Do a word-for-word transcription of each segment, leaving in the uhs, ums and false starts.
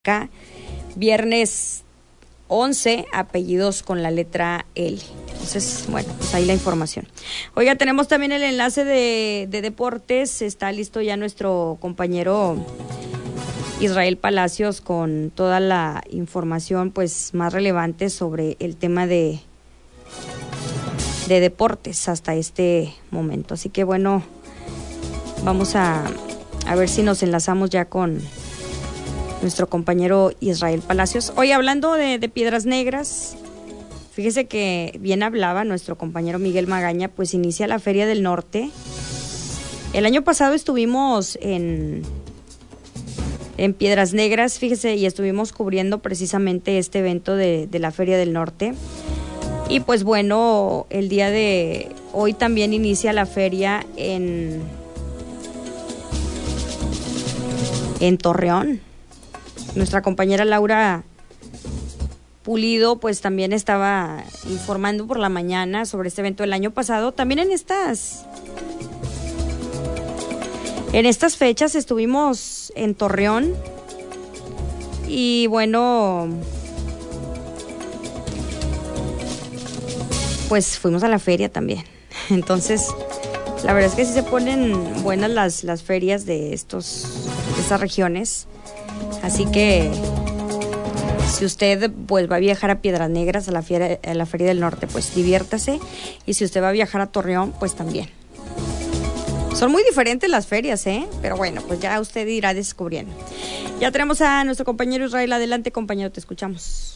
acá, viernes once, apellidos con la letra L. Entonces, bueno, pues ahí la información. Oiga, tenemos también el enlace de, de deportes. Está listo ya nuestro compañero Israel Palacios con toda la información pues más relevante sobre el tema de, de deportes hasta este momento. Así que bueno, vamos a, a ver si nos enlazamos ya con nuestro compañero Israel Palacios. Hoy hablando de, de Piedras Negras, fíjese que bien hablaba nuestro compañero Miguel Magaña, pues inicia la Feria del Norte. El año pasado estuvimos en, en Piedras Negras, fíjese, y estuvimos cubriendo precisamente este evento de, de la Feria del Norte. Y pues bueno, el día de hoy también inicia la feria en, en Torreón. Nuestra compañera Laura Pulido pues también estaba informando por la mañana sobre este evento del año pasado. También en estas en estas fechas estuvimos en Torreón y bueno, pues fuimos a la feria también. Entonces, la verdad es que sí se ponen buenas las, las ferias de estos de estas regiones. Así que si usted pues va a viajar a Piedras Negras, a la, fiera, a la Feria del Norte, pues diviértase. Y si usted va a viajar a Torreón, pues también. Son muy diferentes las ferias, ¿eh? Pero bueno, pues ya usted irá descubriendo. Ya tenemos a nuestro compañero Israel. Adelante, compañero, te escuchamos.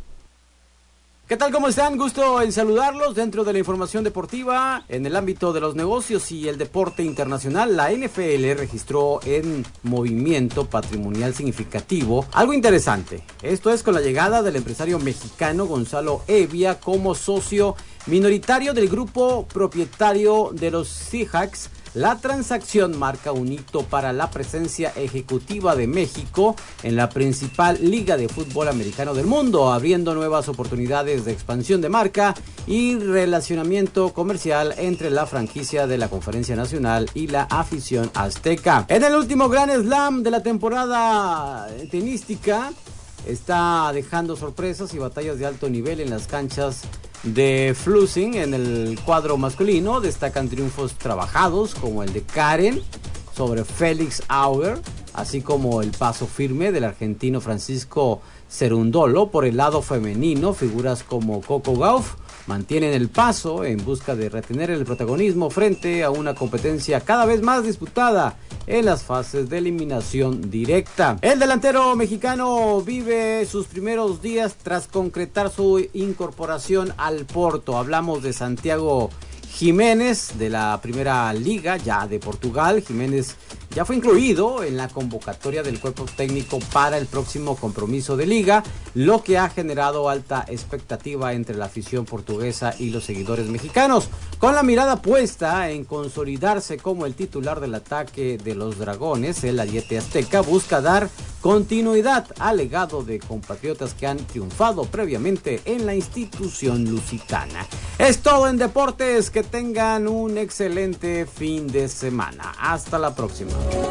¿Qué tal? ¿Cómo están? Gusto en saludarlos dentro de la información deportiva. En el ámbito de los negocios y el deporte internacional, la N F L registró en movimiento patrimonial significativo algo interesante. Esto es con la llegada del empresario mexicano Gonzalo Evia como socio minoritario del grupo propietario de los Seahawks. La transacción marca un hito para la presencia ejecutiva de México en la principal liga de fútbol americano del mundo, abriendo nuevas oportunidades de expansión de marca y relacionamiento comercial entre la franquicia de la Conferencia Nacional y la afición azteca. En el último Grand Slam de la temporada tenística, está dejando sorpresas y batallas de alto nivel en las canchas de Flushing. En el cuadro masculino destacan triunfos trabajados como el de Karen sobre Félix Auger, así como el paso firme del argentino Francisco Cerundolo. Por el lado femenino, figuras como Coco Gauff mantienen el paso en busca de retener el protagonismo frente a una competencia cada vez más disputada en las fases de eliminación directa. El delantero mexicano vive sus primeros días tras concretar su incorporación al Porto. Hablamos de Santiago Jiménez de la Primera Liga, ya de Portugal. Jiménez ya fue incluido en la convocatoria del cuerpo técnico para el próximo compromiso de liga, lo que ha generado alta expectativa entre la afición portuguesa y los seguidores mexicanos, con la mirada puesta en consolidarse como el titular del ataque de los Dragones. El ariete azteca busca dar continuidad al legado de compatriotas que han triunfado previamente en la institución lusitana. Es todo en deportes, que tengan un excelente fin de semana. Hasta la próxima.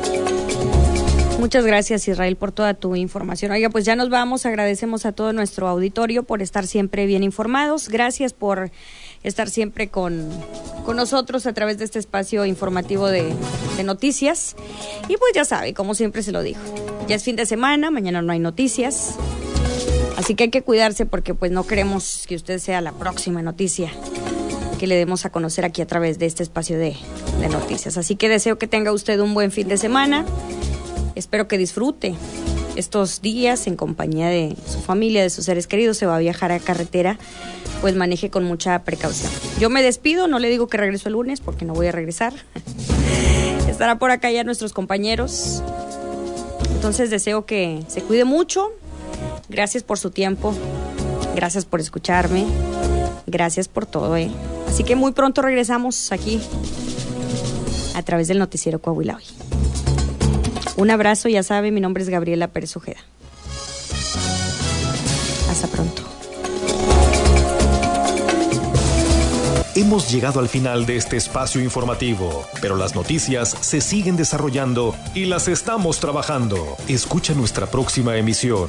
Muchas gracias, Israel, por toda tu información. Oiga, pues ya nos vamos. Agradecemos a todo nuestro auditorio por estar siempre bien informados. Gracias por estar siempre con, con nosotros a través de este espacio informativo de, de noticias. Y pues ya sabe, como siempre se lo digo, ya es fin de semana, mañana no hay noticias. Así que hay que cuidarse porque pues no queremos que usted sea la próxima noticia que le demos a conocer aquí a través de este espacio de, de noticias. Así que deseo que tenga usted un buen fin de semana. Espero que disfrute estos días en compañía de su familia, de sus seres queridos. Se va a viajar a carretera, pues maneje con mucha precaución. Yo me despido, no le digo que regreso el lunes porque no voy a regresar. Estará por acá ya nuestros compañeros. Entonces deseo que se cuide mucho. Gracias por su tiempo. Gracias por escucharme. Gracias por todo, ¿eh? Así que muy pronto regresamos aquí a través del noticiero Coahuila Hoy. Un abrazo, ya sabe, mi nombre es Gabriela Pérez Ojeda. Hasta pronto. Hemos llegado al final de este espacio informativo, pero las noticias se siguen desarrollando y las estamos trabajando. Escucha nuestra próxima emisión.